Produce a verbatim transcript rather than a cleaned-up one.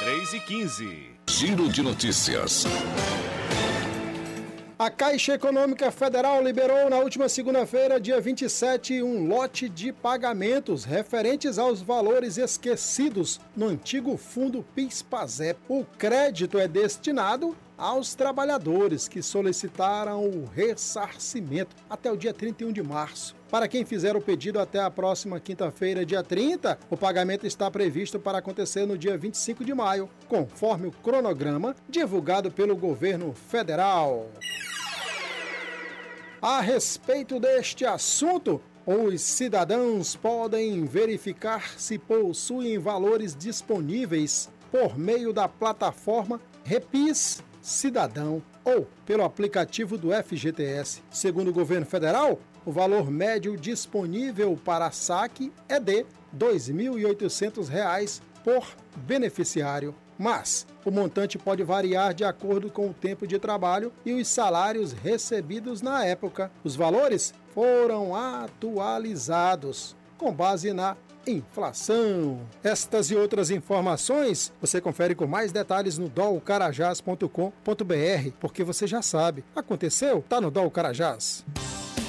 três e quinze. Giro de notícias. A Caixa Econômica Federal liberou na última segunda-feira, dia vinte e sete, um lote de pagamentos referentes aos valores esquecidos no antigo fundo PIS/PASEP. O crédito é destinado aos trabalhadores que solicitaram o ressarcimento até o dia trinta e um de março. Para quem fizer o pedido até a próxima quinta-feira, dia trinta, o pagamento está previsto para acontecer no dia vinte e cinco de maio, conforme o cronograma divulgado pelo governo federal. A respeito deste assunto, os cidadãos podem verificar se possuem valores disponíveis por meio da plataforma Repis Cidadão ou pelo aplicativo do F G T S. Segundo o governo federal, o valor médio disponível para saque é de dois mil e oitocentos reais por beneficiário. Mas o montante pode variar de acordo com o tempo de trabalho e os salários recebidos na época. Os valores foram atualizados com base na inflação. Estas e outras informações você confere com mais detalhes no dol carajás ponto com ponto br, porque você já sabe, aconteceu, tá no Dol Carajás.